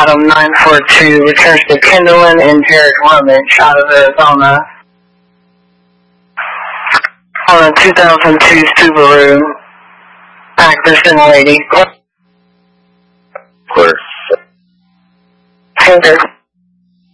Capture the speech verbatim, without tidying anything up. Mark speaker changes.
Speaker 1: Adam nine four two returns to Kindleman and Jared Rumage out of Arizona on a two thousand two Subaru Ackerson Lady.
Speaker 2: Clear.
Speaker 1: Finger.